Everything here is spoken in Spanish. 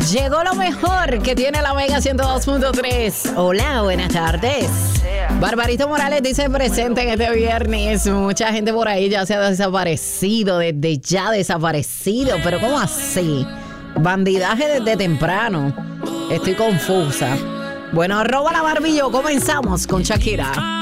Llegó lo mejor que tiene la Mega 102.3. Hola, buenas tardes. Barbarito Morales dice presente en este viernes. Mucha gente por ahí ya se ha desaparecido, desde ya desaparecido. Pero ¿cómo así? Bandidaje desde temprano. Estoy confusa. Bueno, arroba la Barbillo. Comenzamos con Shakira.